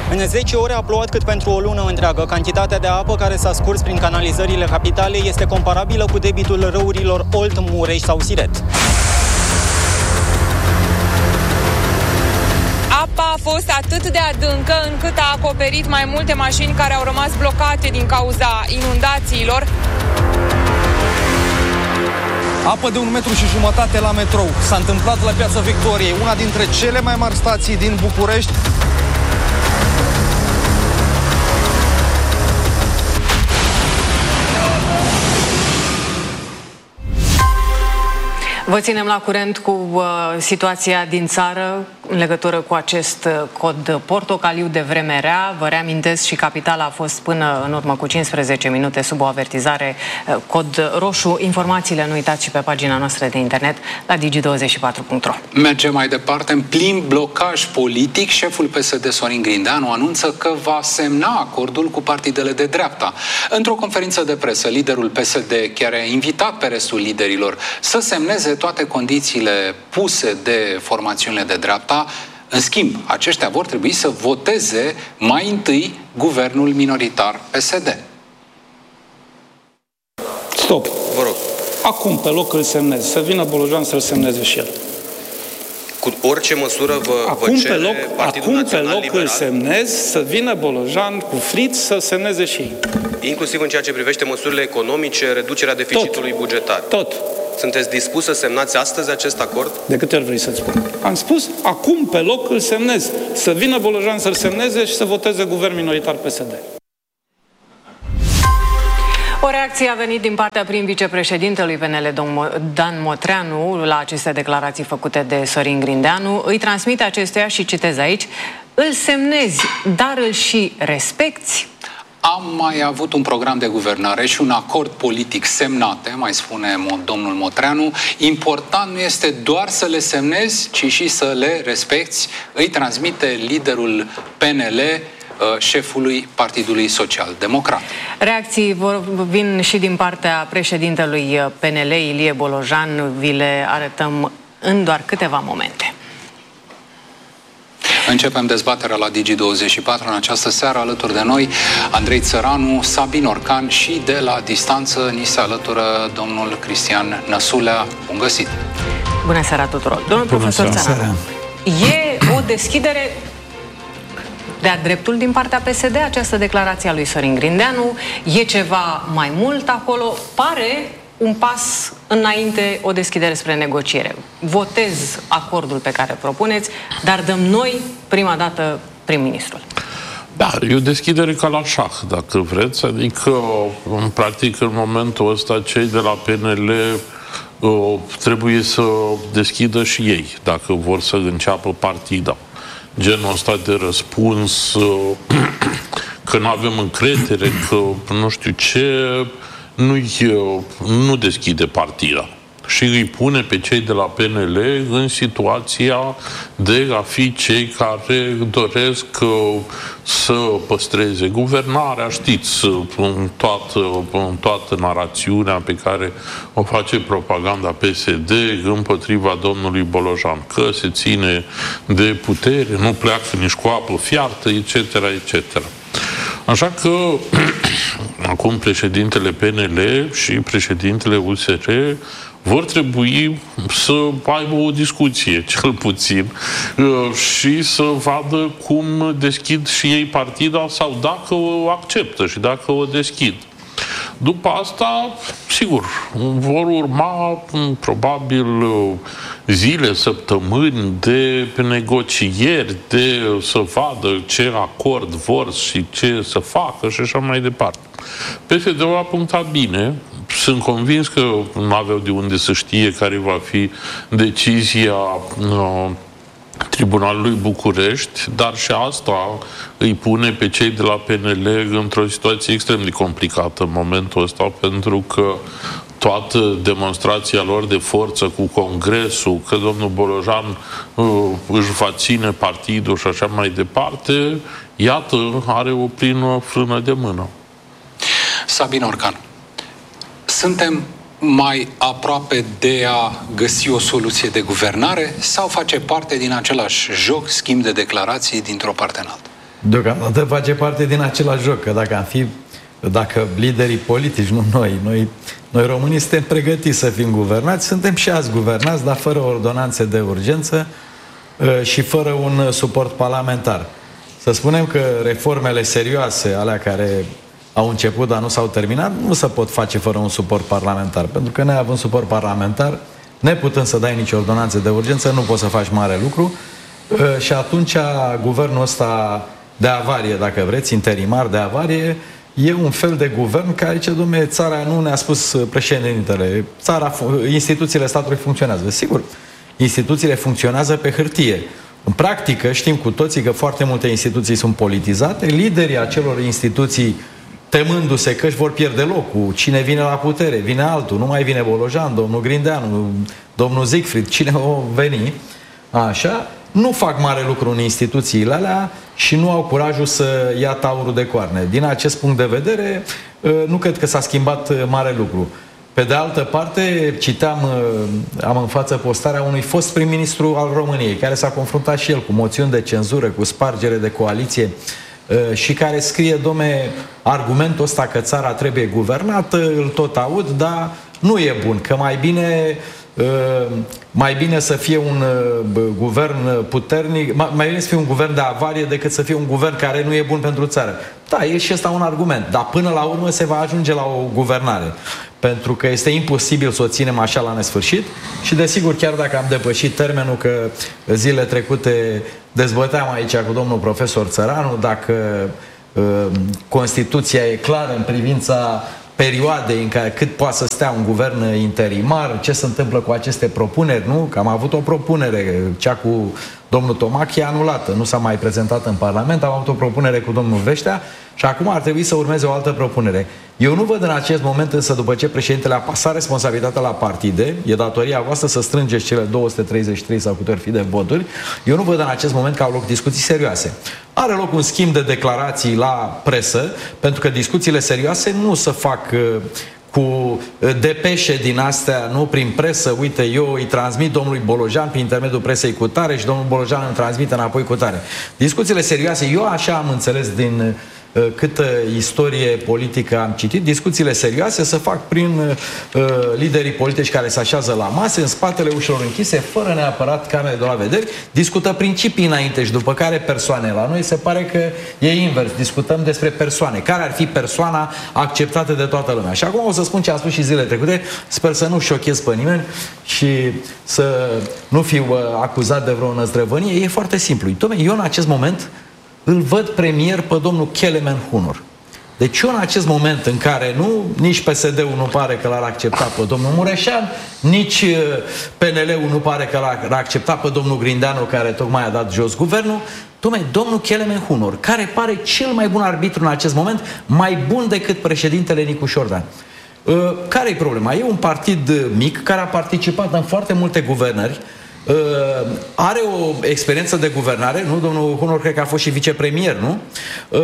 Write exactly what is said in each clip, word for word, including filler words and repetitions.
În zece ore a plouat cât pentru o lună întreagă. Cantitatea de apă care s-a scurs prin canalizările capitalei este comparabilă cu debitul râurilor Olt, Mureș sau Siret. Apa a fost atât de adâncă încât a acoperit mai multe mașini care au rămas blocate din cauza inundațiilor. Apă de un metru și jumătate la metrou. S-a întâmplat la Piața Victoriei, una dintre cele mai mari stații din București. Vă ținem la curent cu uh, situația din țară în legătură cu acest uh, cod portocaliu de vreme rea. Vă reamintesc, și capitala a fost până în urmă cu cincisprezece minute sub o avertizare uh, cod roșu. Informațiile nu uitați și pe pagina noastră de internet la digi douăzeci și patru punct ro. Mergem mai departe. În plin blocaj politic, șeful P S D Sorin Grindeanu anunță că va semna acordul cu partidele de dreapta. Într-o conferință de presă, liderul P S D chiar a invitat pe restul liderilor să semneze toate condițiile puse de formațiunile de dreapta. În schimb, aceștia vor trebui să voteze mai întâi guvernul minoritar P S D. Stop! Vă rog. Acum, pe loc, îl semnez. Să vină Bolojan să-l semneze și el. Cu orice măsură vă, acum vă cere pe loc, Partidul acum pe loc Liberal, îl semnez, să vină Bolojan cu Fritz să semneze și ei. Inclusiv în ceea ce privește măsurile economice, reducerea deficitului Tot. bugetar. Tot. Sunteți dispus să semnați astăzi acest acord? De câte ori vrei să-ți spun? Am spus, acum pe loc îl semnez. Să vină Bolojan să-l semneze și să voteze guvern minoritar P S D. O reacție a venit din partea prim-vicepreședintelui P N L, Dan Motreanu, la aceste declarații făcute de Sorin Grindeanu. Îi transmite acestuia și citez aici: îl semnezi, dar îl și respecti? Am mai avut un program de guvernare și un acord politic semnate, mai spune domnul Motreanu. Important nu este doar să le semnezi, ci și să le respecti. Îi transmite liderul P N L șefului Partidului Social Democrat. Reacții vor, vin și din partea președintelui P N L, Ilie Bolojan. Vi le arătăm în doar câteva momente. Începem dezbaterea la Digi douăzeci și patru în această seară. Alături de noi Andrei Țăranu, Sabin Orcan și de la distanță ni se alătură domnul Cristian Năsulea. Bun găsit! Bună seara tuturor! Domnul Bună profesor Țăranu, e o deschidere de-a dreptul din partea P S D această declarație a lui Sorin Grindeanu? E ceva mai mult acolo? Pare un pas înainte, o deschidere spre negociere. Votez acordul pe care propuneți, dar dăm noi prima dată prim-ministrul. Da, e o deschidere ca la șah, dacă vreți. Adică, în practic, în momentul ăsta, cei de la P N L uh, trebuie să deschidă și ei, dacă vor să înceapă partida. Genul ăsta de răspuns uh, că nu avem încredere, că nu știu ce, nu, nu deschide partida. Și îi pune pe cei de la P N L în situația de a fi cei care doresc uh, să păstreze guvernarea. Știți, în toată, în toată narațiunea pe care o face propaganda P S D împotriva domnului Bolojan, că se ține de putere, nu pleacă nici cu apă fiartă, et cetera, et cetera. Așa că acum președintele P N L și președintele U S R vor trebui să aibă o discuție, cel puțin, și să vadă cum deschid și ei partida sau dacă o acceptă și dacă o deschid. După asta, sigur, vor urma probabil zile, săptămâni de negocieri, de să vadă ce acord vor și ce să facă și așa mai departe. P S D-ul a punctat bine. Sunt convins că nu aveau de unde să știe care va fi decizia uh, Tribunalului București, dar și asta îi pune pe cei de la P N L într-o situație extrem de complicată în momentul ăsta, pentru că toată demonstrația lor de forță cu Congresul, că domnul Bolojan uh, își va ține partidul și așa mai departe, iată, are o plină frână de mână. Sabin Orcan, suntem mai aproape de a găsi o soluție de guvernare sau face parte din același joc, schimb de declarații dintr-o parte în alta? Deocamdată face parte din același joc, că dacă am fi, dacă liderii politici, nu noi, noi, noi românii suntem pregătiți să fim guvernați, suntem și azi guvernați, dar fără ordonanțe de urgență și fără un suport parlamentar. Să spunem că reformele serioase, alea care au început, dar nu s-au terminat, nu se pot face fără un suport parlamentar. Pentru că neavând suport parlamentar, neputând să dai nici ordonanțe de urgență, nu poți să faci mare lucru. Și atunci guvernul ăsta de avarie, dacă vreți, interimar de avarie, e un fel de guvern care zice, dom'le, țara, nu ne-a spus președintele, țara, instituțiile statului funcționează. Sigur, instituțiile funcționează pe hârtie. În practică știm cu toții că foarte multe instituții sunt politizate, liderii acelor instituții temându-se că își vor pierde locul, cine vine la putere, vine altul, nu mai vine Bolojan, domnul Grindeanu, domnul Siegfried, cine o veni, așa, nu fac mare lucru în instituțiile alea și nu au curajul să ia taurul de coarne. Din acest punct de vedere, nu cred că s-a schimbat mare lucru. Pe de altă parte, citeam, am în față postarea unui fost prim-ministru al României, care s-a confruntat și el cu moțiuni de cenzură, cu spargere de coaliție și care scrie, dom'le, argumentul ăsta că țara trebuie guvernată, îl tot aud, dar nu e bun, că mai bine... mai bine să fie un guvern puternic, mai bine să fie un guvern de avarie decât să fie un guvern care nu e bun pentru țară. Da, e și ăsta un argument, dar până la urmă se va ajunge la o guvernare. Pentru că este imposibil să o ținem așa la nesfârșit și desigur, chiar dacă am depășit termenul, că zilele trecute dezbăteam aici cu domnul profesor Țăranu dacă uh, Constituția e clară în privința perioadei în care cât poate să stea un guvern interimar, ce se întâmplă cu aceste propuneri, nu? Că am avut o propunere, cea cu domnul Tomache, anulată, nu s-a mai prezentat în Parlament, am avut o propunere cu domnul Veștea și acum ar trebui să urmeze o altă propunere. Eu nu văd în acest moment, însă, după ce președintele a pasat responsabilitatea la partide, e datoria voastră să strângeți cele două sute treizeci și trei sau câte ori fi de voturi, eu nu văd în acest moment că au loc discuții serioase. Are loc un schimb de declarații la presă, pentru că discuțiile serioase nu se fac uh, cu depeșe din astea, nu prin presă, uite, eu îi transmit domnului Bolojan prin intermediul presei cu tare și domnul Bolojan îmi transmite înapoi cu tare. Discuțiile serioase, eu așa am înțeles din uh, câtă istorie politică am citit, discuțiile serioase se fac prin uh, liderii politici care se așează la masă, în spatele ușilor închise, fără neapărat camere de la vederi, discută principii înainte și după care persoane. La noi se pare că e invers, discutăm despre persoane. Care ar fi persoana acceptată de toată lumea? Și acum o să spun ce am spus și zilele trecute, sper să nu șochez pe nimeni și să nu fiu uh, acuzat de vreo năzdrăvănie. E foarte simplu. Dom'le, eu în acest moment îl văd premier pe domnul Kelemen Hunor. Deci eu în acest moment în care nu, nici P S D-ul nu pare că l-ar accepta pe domnul Mureșan, nici P N L-ul nu pare că l-ar accepta pe domnul Grindeanu, care tocmai a dat jos guvernul, dom'le, domnul Kelemen Hunor, care pare cel mai bun arbitru în acest moment, mai bun decât președintele Nicu Șordan. Care-i problema? E un partid mic care a participat în foarte multe guvernări, Uh, are o experiență de guvernare, nu? Domnul Hunor cred că a fost și vicepremier, nu? Uh,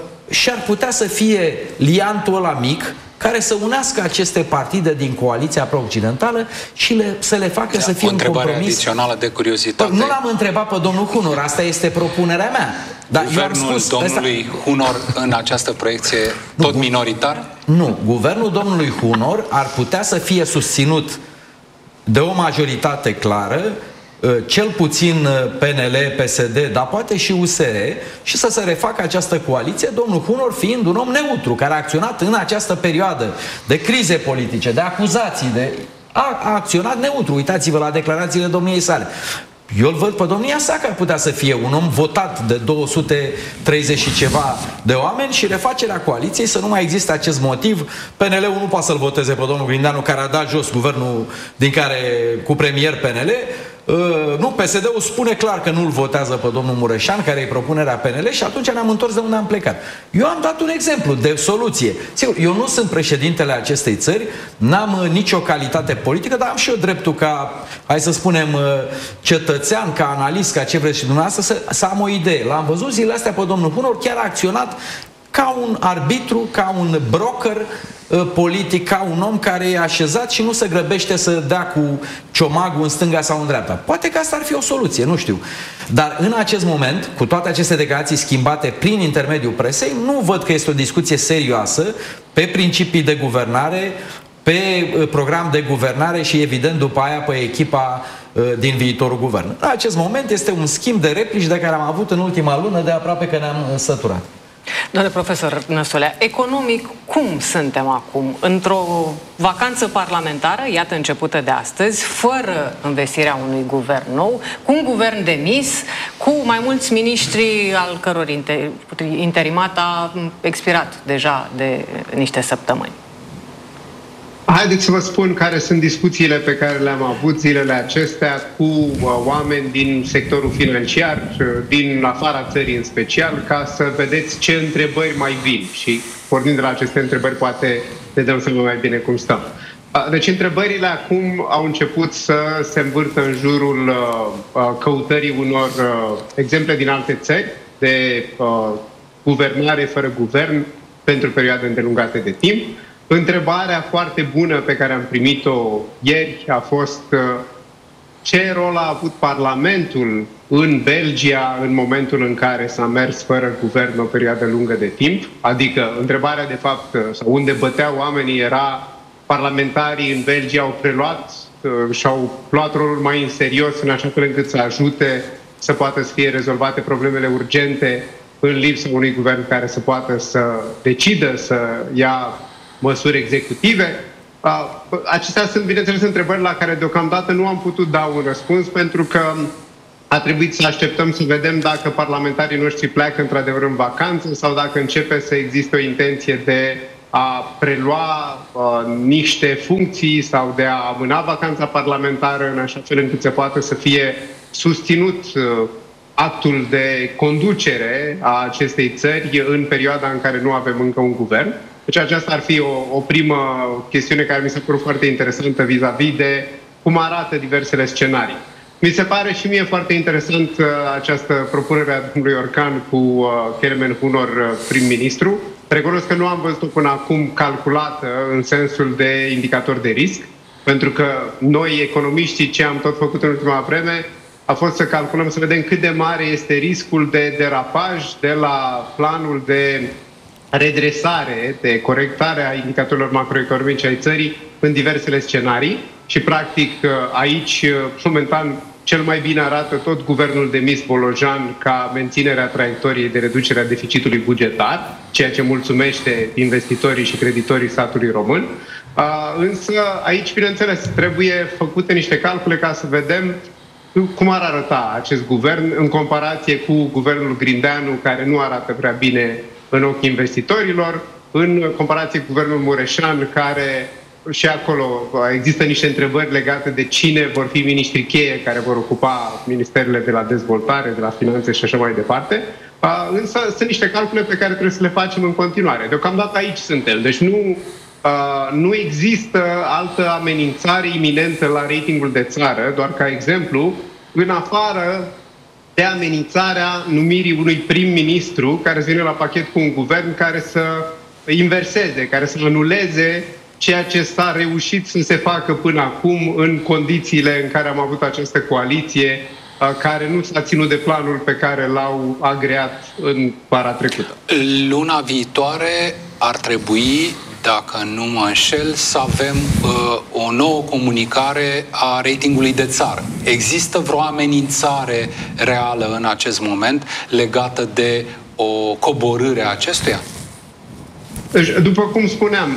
și ar putea să fie liantul ăla mic care să unească aceste partide din coaliția pro-occidentală și le, să le facă da, să fie un compromis. O întrebare adițională de curiozitate. Nu l-am întrebat pe domnul Hunor, asta este propunerea mea. Dar guvernul eu am spus, domnului asta... Hunor în această proiecție tot nu, minoritar? Nu, guvernul domnului Hunor ar putea să fie susținut de o majoritate clară, cel puțin P N L, P S D, dar poate și U S R, și să se refacă această coaliție, domnul Hunor fiind un om neutru, care a acționat în această perioadă de crize politice, de acuzații, de... A, a acționat neutru. Uitați-vă la declarațiile domniei sale. Eu îl văd pe domnia sa că ar putea să fie un om votat de două sute treizeci și ceva de oameni și refacerea coaliției să nu mai existe acest motiv. P N L-ul nu poate să-l voteze pe domnul Grindeanu, care a dat jos guvernul din care, cu premier P N L. Uh, nu, P S D-ul spune clar că nu-l votează pe domnul Mureșan, care e propunerea P N L, și atunci ne-am întors de unde am plecat. Eu am dat un exemplu de soluție. Sigur, eu nu sunt președintele acestei țări, n-am uh, nicio calitate politică, dar am și eu dreptul ca, hai să spunem, uh, cetățean, ca analist, ca ce vreți și dumneavoastră, să, să am o idee. L-am văzut zilele astea pe domnul Hunor, chiar a acționat ca un arbitru, ca un broker politic ca un om care e așezat și nu se grăbește să dea cu ciomagul în stânga sau în dreapta. Poate că asta ar fi o soluție, nu știu. Dar în acest moment, cu toate aceste declarații schimbate prin intermediul presei, nu văd că este o discuție serioasă pe principii de guvernare, pe program de guvernare și, evident, după aia pe echipa din viitorul guvern. În acest moment este un schimb de replici de care am avut în ultima lună, de aproape că ne-am săturat. Domnule profesor Năstolea, economic cum suntem acum? Într-o vacanță parlamentară, iată începută de astăzi, fără învestirea unui guvern nou, cu un guvern demis, cu mai mulți miniștri al căror interimat a expirat deja de niște săptămâni. Haideți să vă spun care sunt discuțiile pe care le-am avut zilele acestea cu uh, oameni din sectorul financiar, uh, din afara țării în special, ca să vedeți ce întrebări mai vin. Și pornind de la aceste întrebări, poate ne dăm seama mai bine cum stăm. Uh, deci întrebările acum au început să se învârtă în jurul uh, uh, căutării unor uh, exemple din alte țări de uh, guvernare fără guvern pentru perioade îndelungate de timp. Întrebarea foarte bună pe care am primit-o ieri a fost ce rol a avut Parlamentul în Belgia în momentul în care s-a mers fără guvern o perioadă lungă de timp. Adică întrebarea de fapt, sau unde băteau oamenii, era parlamentarii în Belgia au preluat și-au luat rolul mai în serios în așa fel încât să ajute să poată să fie rezolvate problemele urgente în lipsa unui guvern care să poată să decidă să ia măsuri executive. Acestea sunt, bineînțeles, întrebări la care deocamdată nu am putut da un răspuns, pentru că a trebuit să așteptăm să vedem dacă parlamentarii noștri pleacă într-adevăr în vacanță sau dacă începe să existe o intenție de a prelua uh, niște funcții sau de a amâna vacanța parlamentară în așa fel încât să poată să fie susținut uh, actul de conducere a acestei țări în perioada în care nu avem încă un guvern. Deci aceasta ar fi o, o primă chestiune care mi s-a părut foarte interesantă vis-a-vis de cum arată diversele scenarii. Mi se pare și mie foarte interesant uh, această propunere a domnului Orcan cu uh, Kelmen Hunor uh, prim-ministru. Recunosc că nu am văzut-o până acum calculată în sensul de indicator de risc, pentru că noi, economiștii, ce am tot făcut în ultima vreme a fost să calculăm, să vedem cât de mare este riscul de derapaj de la planul de redresare, de corectare a indicatorilor macroeconomice ai țării în diversele scenarii și, practic, aici, momentan, cel mai bine arată tot guvernul demis Bolojan ca menținerea traiectoriei de reducere a deficitului bugetar, ceea ce mulțumește investitorii și creditorii statului român. Însă, aici, bineînțeles, trebuie făcute niște calcule ca să vedem cum ar arăta acest guvern în comparație cu guvernul Grindeanu, care nu arată prea bine în ochii investitorilor, în comparație cu guvernul Mureșan, care și acolo există niște întrebări legate de cine vor fi miniștrii cheie care vor ocupa ministerele de la dezvoltare, de la finanțe și așa mai departe. Însă sunt niște calcule pe care trebuie să le facem în continuare. Deocamdată aici suntem. Deci nu, nu există altă amenințare iminentă la ratingul de țară, doar ca exemplu, în afară de amenințarea numirii unui prim-ministru care să vină la pachet cu un guvern care să inverseze, care să anuleze ceea ce s-a reușit să se facă până acum în condițiile în care am avut această coaliție care nu s-a ținut de planul pe care l-au agreat în vara trecută. Luna viitoare ar trebui, dacă nu mă înșel, să avem uh, o nouă comunicare a ratingului de țară. Există vreo amenințare reală în acest moment legată de o coborâre a acestuia? Deci, după cum spuneam,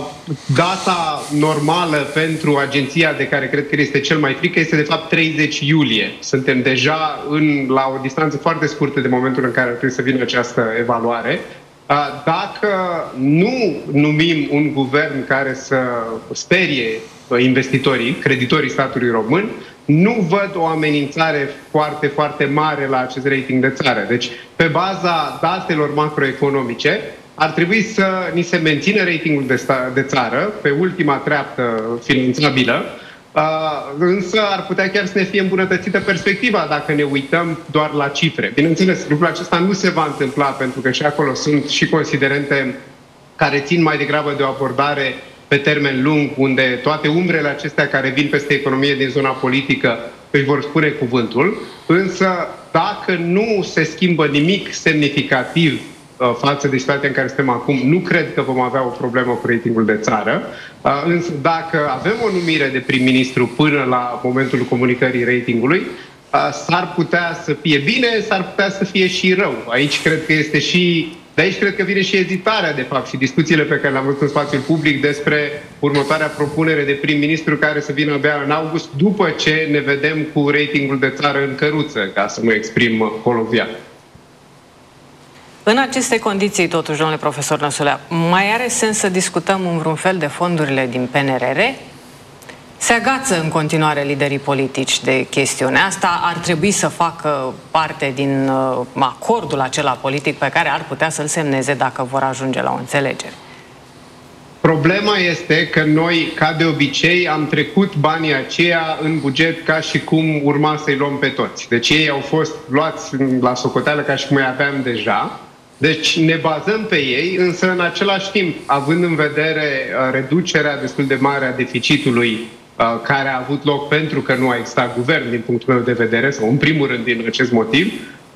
data normală pentru agenția de care cred că este cel mai frică este de fapt treizeci iulie. Suntem deja în, la o distanță foarte scurtă de momentul în care ar trebui să vină această evaluare. Dacă nu numim un guvern care să sperie investitorii, creditorii statului român, nu văd o amenințare foarte, foarte mare la acest rating de țară. Deci, pe baza datelor macroeconomice, ar trebui să ni se mențină ratingul de, sta- de țară pe ultima treaptă finanțabilă, uh, însă ar putea chiar să ne fie îmbunătățită perspectiva dacă ne uităm doar la cifre. Bineînțeles, lucrul acesta nu se va întâmpla pentru că și acolo sunt și considerente care țin mai degrabă de o abordare pe termen lung, unde toate umbrele acestea care vin peste economie din zona politică își vor spune cuvântul, însă dacă nu se schimbă nimic semnificativ față de situația în care suntem acum, nu cred că vom avea o problemă cu ratingul de țară, însă dacă avem o numire de prim-ministru până la momentul comunicării ratingului, s-ar putea să fie bine, s-ar putea să fie și rău. Aici cred că este și De aici cred că vine și ezitarea, de fapt, și discuțiile pe care le-am văzut în spațiul public despre următoarea propunere de prim-ministru care să vină abia în august, după ce ne vedem cu ratingul de țară în căruță, ca să mă exprim colovial. În aceste condiții, totuși, domnule profesor Năsulea, mai are sens să discutăm în vreun fel de fondurile din P N R R? Se agață în continuare liderii politici de chestiunea asta. Ar trebui să facă parte din uh, acordul acela politic pe care ar putea să-l semneze dacă vor ajunge la o înțelegere. Problema este că noi, ca de obicei, am trecut banii aceia în buget ca și cum urma să-i luăm pe toți. Deci ei au fost luați la socoteală ca și cum îi aveam deja. Deci ne bazăm pe ei, însă în același timp, având în vedere uh, reducerea destul de mare a deficitului care a avut loc pentru că nu a existat guvern, din punctul meu de vedere, sau în primul rând din acest motiv,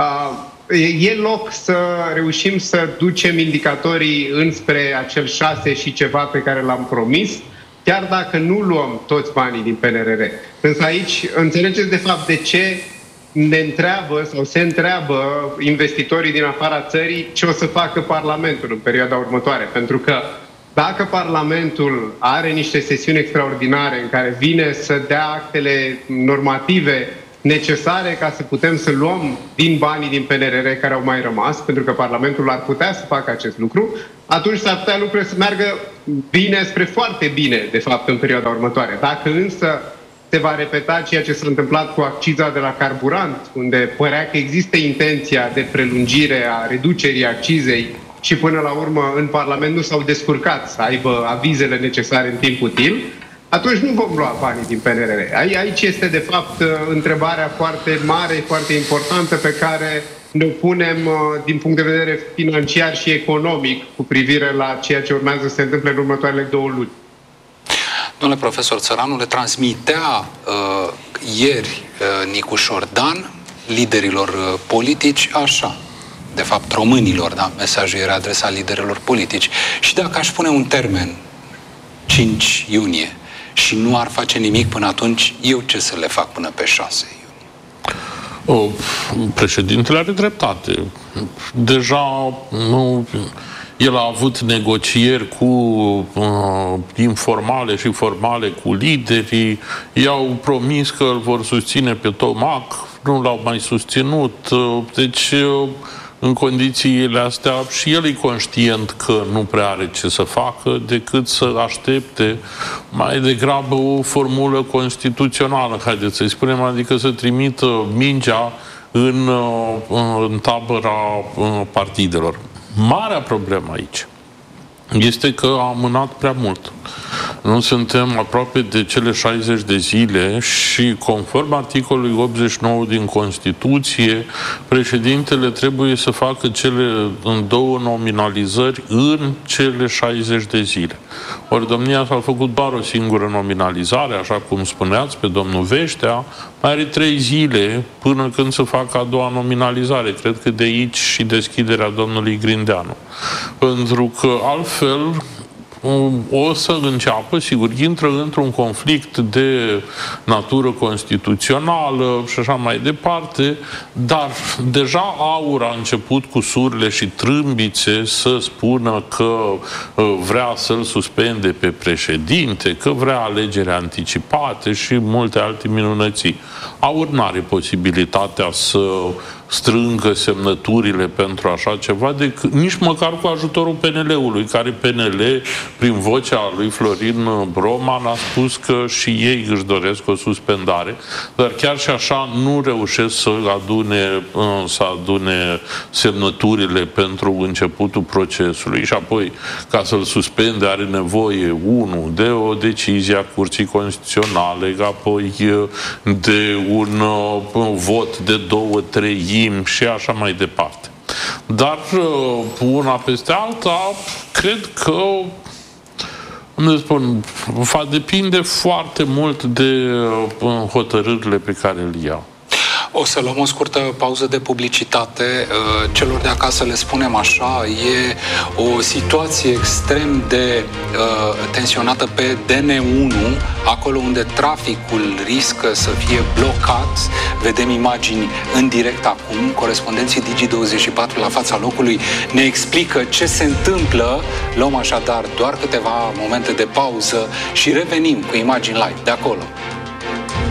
e loc să reușim să ducem indicatorii înspre acel șase și ceva pe care l-am promis, chiar dacă nu luăm toți banii din P N R R. Însă aici înțelegeți de fapt de ce ne întreabă sau se întreabă investitorii din afara țării ce o să facă Parlamentul în perioada următoare, pentru că dacă Parlamentul are niște sesiuni extraordinare în care vine să dea actele normative necesare ca să putem să luăm din banii din P N R R care au mai rămas, pentru că Parlamentul ar putea să facă acest lucru, atunci s-ar putea lucrurile să meargă bine spre foarte bine, de fapt, în perioada următoare. Dacă însă se va repeta ceea ce s-a întâmplat cu acciza de la carburant, unde părea că există intenția de prelungire a reducerii accizei și până la urmă în Parlament nu s-au descurcat să aibă avizele necesare în timp util, atunci nu vom lua banii din P N R R. Aici este, de fapt, întrebarea foarte mare, foarte importantă pe care ne punem din punct de vedere financiar și economic cu privire la ceea ce urmează să se întâmple în următoarele două luni. Domnule profesor Țăranu, le transmitea uh, ieri uh, Nicu Șordan, liderilor uh, politici, așa. De fapt, românilor, da? Mesajul era adresat liderilor politici. Și dacă aș pune un termen, cinci iunie, și nu ar face nimic până atunci, eu ce să le fac până pe șase iunie? O, președintele are dreptate. Deja nu, el a avut negocieri cu uh, informale și formale cu liderii, i-au promis că îl vor susține pe Tomac, nu l-au mai susținut, uh, deci uh, în condițiile astea și el e conștient că nu prea are ce să facă decât să aștepte mai degrabă o formulă constituțională, haideți să-i spunem, adică să trimită mingea în, în tabăra partidelor. Marea problemă aici este că a amânat prea mult. Nu suntem aproape de cele șaizeci de zile și, conform articolului optzeci și nouă din Constituție, președintele trebuie să facă cele în două nominalizări în cele șaizeci de zile. Ori domnia s-a făcut doar o singură nominalizare, așa cum spuneați, pe domnul Veștea, mai are trei zile până când să facă a doua nominalizare. Cred că de aici și deschiderea domnului Grindeanu. Pentru că altfel o să înceapă, sigur, intră într-un conflict de natură constituțională și așa mai departe, dar deja Aur a început cu surle și trâmbițe să spună că vrea să-l suspende pe președinte, că vrea alegeri anticipate și multe alte minunății. Aur n-are posibilitatea să strângă semnăturile pentru așa ceva, decât, nici măcar cu ajutorul P N L-ului, care P N L, prin vocea lui Florin Broman, a spus că și ei își doresc o suspendare, dar chiar și așa nu reușesc să adune, să adune semnăturile pentru începutul procesului. Și apoi, ca să-l suspende, are nevoie, unu, de o decizie a Curții Constituționale, apoi de un, un vot de două, trei și așa mai departe. Dar una peste alta, cred că, cum spun, va depinde foarte mult de hotărârile pe care le iau. O să luăm o scurtă pauză de publicitate. Celor de acasă le spunem așa, e o situație extrem de uh, tensionată pe D N unu, acolo unde traficul riscă să fie blocat. Vedem imagini în direct acum. Corespondenții Digi douăzeci și patru la fața locului ne explică ce se întâmplă. Luăm așadar doar câteva momente de pauză și revenim cu imagini live de acolo.